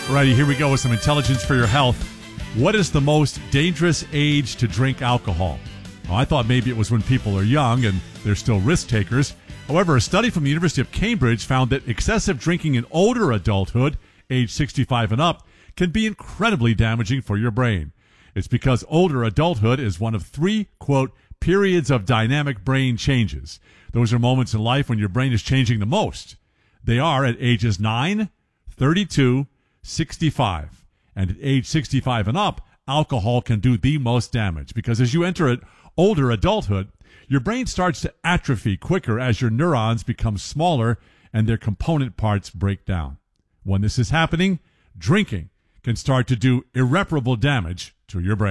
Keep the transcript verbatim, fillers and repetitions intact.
Righty, here we go with some intelligence for your health. What is the most dangerous age to drink alcohol? Well, I thought maybe it was when people are young and they're still risk takers. However, a study from the University of Cambridge found that excessive drinking in older adulthood, age sixty-five and up, can be incredibly damaging for your brain. It's because older adulthood is one of three, quote, periods of dynamic brain changes. Those are moments in life when your brain is changing the most. They are at ages nine, thirty-two, sixty-five. And at age sixty-five and up, alcohol can do the most damage because as you enter it, older adulthood, your brain starts to atrophy quicker as your neurons become smaller and their component parts break down. When this is happening, drinking can start to do irreparable damage to your brain.